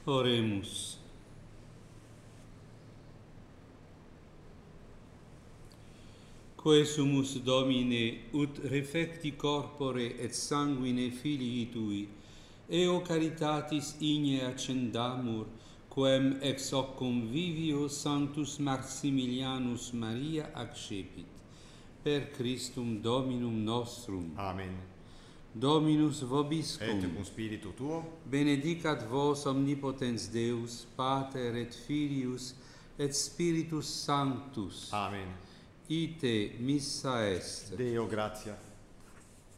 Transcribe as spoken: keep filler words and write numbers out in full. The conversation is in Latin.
Oremus. Quesumus Domine, ut refecti corpore et sanguine filii tui, eo caritatis igne accendamur, quem ex hoc convivio Sanctus Maximilianus Maria accepit. Per Christum Dominum nostrum. Amen. Dominus vobiscum. Et cum spiritu tuo. Benedicat vos omnipotens Deus, Pater et Filius et Spiritus Sanctus. Amen. Ite missa est. Deo gratia.